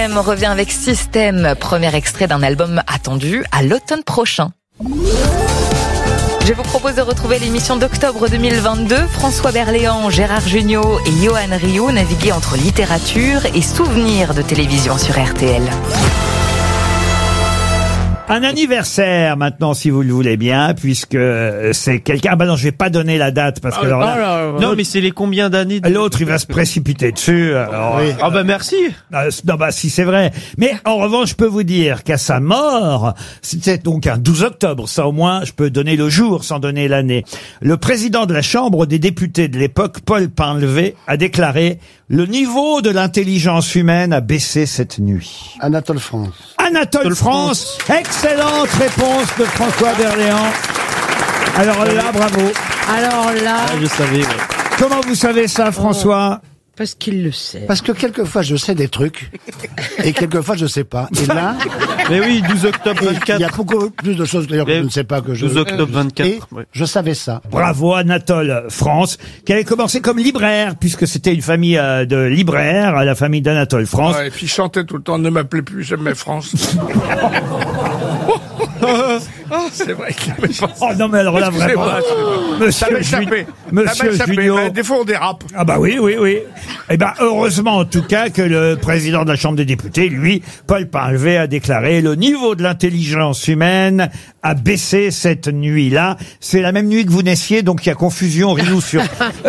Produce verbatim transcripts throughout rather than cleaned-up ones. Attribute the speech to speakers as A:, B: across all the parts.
A: M revient avec Système, premier extrait d'un album attendu à l'automne prochain. Je vous propose de retrouver l'émission d'octobre deux mille vingt-deux. François Berléand, Gérard Jugnot et Johan Rioux naviguaient entre littérature et souvenirs de télévision sur R T L.
B: Un anniversaire maintenant, si vous le voulez bien, puisque c'est quelqu'un... Ah bah non, je vais pas donner la date, parce que alors là...
C: Non, mais c'est les combien d'années de...
B: L'autre, il va se précipiter dessus. Alors,
C: oui. Ah bah merci.
B: Non, bah si, c'est vrai. Mais en revanche, je peux vous dire qu'à sa mort, c'était donc un douze octobre, ça au moins, je peux donner le jour sans donner l'année. Le président de la Chambre des députés de l'époque, Paul Painlevé, a déclaré « Le niveau de l'intelligence humaine a baissé cette nuit ».
D: Anatole France.
B: Anatole France, excellente réponse de François Berléand. Alors là, bravo.
E: Alors là...
C: Ah, je savais, ouais.
B: Comment vous savez ça, François ?
E: Parce qu'il le sait.
D: Parce que quelquefois je sais des trucs et quelquefois je sais pas. Et là,
C: mais oui, douze octobre
D: il
C: vingt-quatre.
D: y a beaucoup plus de choses d'ailleurs que je ne sais pas que je.
C: douze octobre vingt-quatre.
D: Et
C: ouais.
D: je savais ça.
B: Bravo Anatole France, qui avait commencé comme libraire, puisque c'était une famille euh, de libraires, la famille d'Anatole France.
F: Ouais, et puis il chantait tout le temps, ne m'appelez plus jamais France. Oh, c'est vrai qu'il avait pas...
B: Oh non mais alors là vraiment, Monsieur, Ju... Monsieur Junio...
F: Ben, des fois on dérape.
B: Ah bah oui, oui, oui. Eh ben heureusement en tout cas que le président de la Chambre des députés, lui, Paul Painlevé, a déclaré le niveau de l'intelligence humaine a baissé cette nuit-là. C'est la même nuit que vous naissiez, donc il y a confusion, Rioux sur...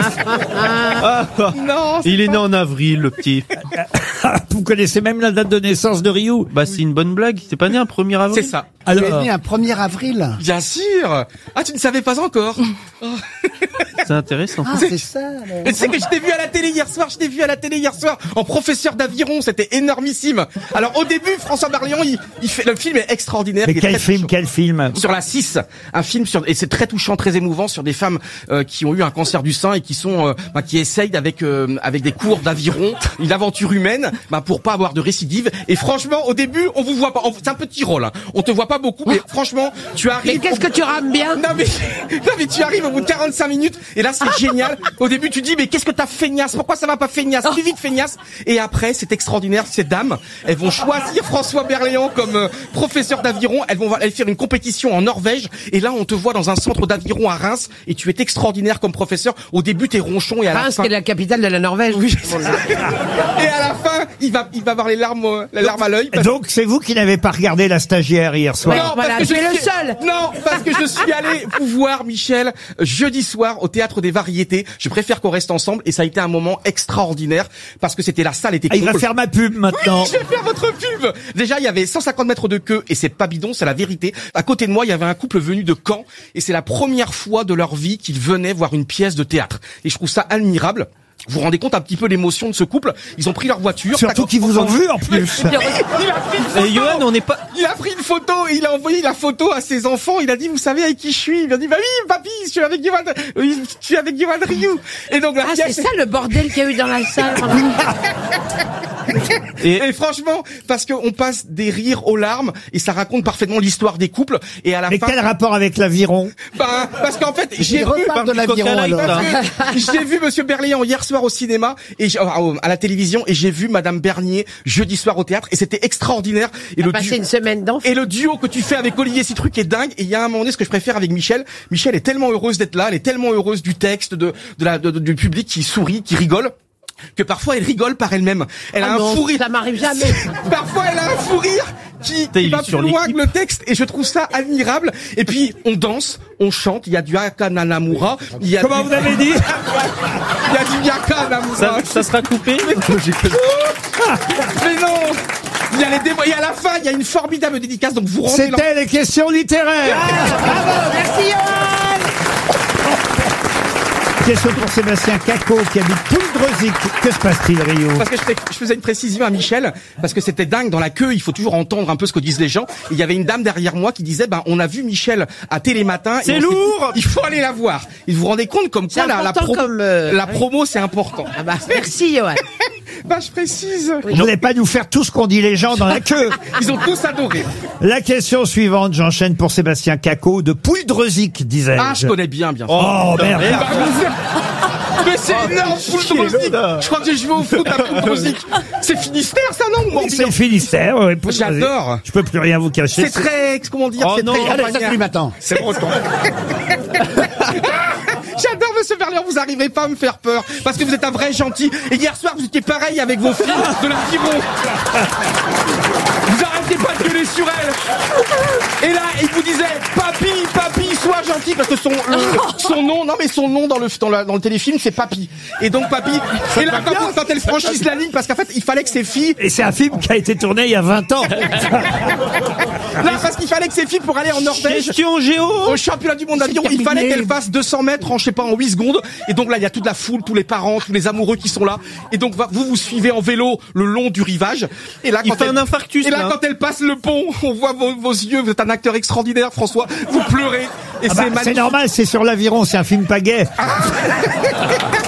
C: Ah, non, il est né en avril, le petit.
B: Vous connaissez même la date de naissance de Rioux?
C: Bah c'est une bonne blague, c'est pas né un premier avril?
G: C'est ça.
B: Alors...
D: Tu es né un premier avril.
G: Bien sûr. Ah, tu ne savais pas encore. Oh.
C: C'est intéressant.
D: Ah, c'est ça.
G: Et tu sais que je t'ai vu à la télé hier soir, je t'ai vu à la télé hier soir en professeur d'aviron, c'était énormissime. Alors au début, François Berléand, il, il fait le film est extraordinaire.
B: Mais
G: il est
B: quel
G: très
B: film,
G: touchant.
B: quel film?
G: Sur la six, un film sur et c'est très touchant, très émouvant sur des femmes euh, qui ont eu un cancer du sein et qui sont euh, bah, qui essayent avec euh, avec des cours d'aviron, une aventure humaine, bah, pour pas avoir de récidive. Et franchement, au début, on vous voit pas, on- c'est un petit rôle, hein. On te voit pas beaucoup, mais franchement, tu arrives.
E: Mais qu'est-ce que tu rames bien?
G: Non mais, non mais tu arrives au bout de quarante-cinq minutes et là c'est génial. Au début tu dis mais qu'est-ce que t'as feignasse? Pourquoi ça va pas feignasse? Plus vite feignasse. Et après c'est extraordinaire. Ces dames, elles vont choisir François Berléand comme euh, professeur d'aviron. Elles vont aller faire une compétition en Norvège et là on te voit dans un centre d'aviron à Reims et tu es extraordinaire comme professeur. Au début t'es ronchon et à la
E: Reims,
G: fin.
E: qui est la capitale de la Norvège.
G: Oui. Et à la fin il va il va avoir les larmes euh, la larme à l'œil. parce-
B: Donc c'est vous qui n'avez pas regardé La Stagiaire hier soir?
G: Non,
E: voilà,
G: parce que
E: tu es
G: je
E: le
G: suis-
E: seul.
G: Non, parce que je suis allé vous voir, Michel, jeudi soir au Théâtre des Variétés. Je préfère qu'on reste ensemble et ça a été un moment extraordinaire parce que c'était la salle était
B: Ah, il va
G: comble.
B: faire ma pub maintenant.
G: Oui, je vais faire votre pub. Déjà, il y avait cent cinquante mètres de queue et c'est pas bidon, c'est la vérité. À côté de moi, il y avait un couple venu de Caen et c'est la première fois de leur vie qu'ils venaient voir une pièce de théâtre. Et je trouve ça admirable. Vous vous rendez compte un petit peu l'émotion de ce couple? Ils ont pris leur voiture.
B: Surtout qu'ils vous ont vu en plus.
G: Il a pris une photo.
C: Et Johan, on n'est pas...
G: Il a pris une photo et il a envoyé la photo à ses enfants. Il a dit, vous savez avec qui je suis? Il a dit, bah oui, papy, je suis avec Johan, oui, je suis avec Johan Rioux. Et donc la
E: Ah, c'est
G: pièce-
E: ça le bordel qu'il y a eu dans la salle.
G: Et, et franchement, parce qu'on passe des rires aux larmes et ça raconte parfaitement l'histoire des couples. Et à la
B: Mais
G: fin,
B: quel rapport avec l'aviron?
G: bah, parce qu'en fait, j'ai
D: Il
G: vu,
D: repart de l'aviron alors.
G: j'ai vu Monsieur Berléand hier soir au cinéma et j'ai- à la télévision et j'ai vu Madame Bernier jeudi soir au théâtre et c'était extraordinaire. Et
E: On
G: le
E: a passé
G: duo-
E: une semaine d'enfer.
G: Et le duo que tu fais avec Olivier Citruc est dingue. Et il y a un moment donné, ce que je préfère avec Michel, Michel est tellement heureuse d'être là, elle est tellement heureuse du texte, de, de la, de- de- du public qui sourit, qui rigole, que parfois elle rigole par elle-même. Elle
E: Ah
G: a un
E: non,
G: fou rire.
E: ça m'arrive jamais.
G: Parfois elle a un fou rire qui,
C: Putain,
G: qui
C: il
G: va
C: est sur
G: plus loin
C: l'équipe.
G: que le texte et je trouve ça admirable. Et puis on danse, on chante, il y a du Aka Nanamura, il y a
B: Comment
G: du...
B: vous avez dit?
G: il y a du Yaka Nanamura.
C: Ça, ça sera coupé?
G: Mais non. Il y a les démo... et à la fin, il y a une formidable dédicace, donc vous rendez
B: C'était les questions littéraires.
E: Merci, Johan.
B: Question pour Sébastien Cacot qui habite Pouldreuzic. Que se passe-t-il, Rio?
G: Parce que je, fais- je faisais une précision à Michel, parce que c'était dingue, dans la queue, il faut toujours entendre un peu ce que disent les gens. Et il y avait une dame derrière moi qui disait, ben, on a vu Michel à Télématin. et
C: C'est
G: on s'est dit,
C: lourd.
G: Il faut aller la voir. Et vous vous rendez compte comme quoi
E: C'est
G: la, la,
E: important
G: pro-
E: comme, euh,
G: la
E: oui.
G: promo, c'est important.
E: Ah bah, merci, Johan.
G: Bah, je précise.
B: Vous n'allez pas nous faire tout ce qu'ont dit les gens dans la queue.
G: Ils ont tous adoré.
B: La question suivante, j'enchaîne pour Sébastien Cacot de Pouldreuzic, disais-je.
G: Ah, je connais bien, bien sûr.
B: Oh, merde.
G: Bah, vous- Mais c'est énorme, poule de Rosic. Je crois que j'ai joué au foot à poule de Rosic. C'est Finistère, ça, non? Ou
B: C'est
G: Morbihan?
B: le Finistère. Ouais, pour-
G: J'adore.
B: Je peux plus rien vous cacher.
G: C'est très, comment dire,
C: Oh
G: c'est
C: non.
G: très
D: Allez, ça
G: campagnard.
D: lui maintenant.
F: C'est breton.
G: J'adore, monsieur Berléand, vous arriverez pas à me faire peur. Parce que vous êtes un vrai gentil. Et hier soir, vous étiez pareil avec vos filles de l'aviron. Vous arrêtez pas de gueuler sur elle. Et là, il vous disait, papy, papy, sois gentil. Parce que son, le- son nom, non mais son nom dans le, dans, la- dans le téléfilm, c'est papy. Et donc papy, et là, quand, quand elle franchisse la ligne, parce qu'en fait, il fallait que ses filles,
B: Et c'est un film qui a été tourné il y a vingt ans.
G: là, parce qu'il fallait que ses filles, pour aller en Norvège,
C: Question géo.
G: au championnat du monde d'avion, il fallait qu'elle fasse deux cents mètres en, je sais pas, en huit secondes. Et donc là, il y a toute la foule, tous les parents, tous les amoureux qui sont là. Et donc, va- vous vous suivez en vélo le long du rivage. Et là,
C: Il
G: quand
C: fait
G: elle,
C: un infarctus,
G: et là,
C: là.
G: quand elle passe le pont, on voit vos, vos yeux. Vous êtes un acteur extraordinaire, François. Vous pleurez. Et
B: Ah bah,
G: c'est
B: c'est
G: magnifique.
B: normal, c'est sur l'aviron, c'est un film pagaie.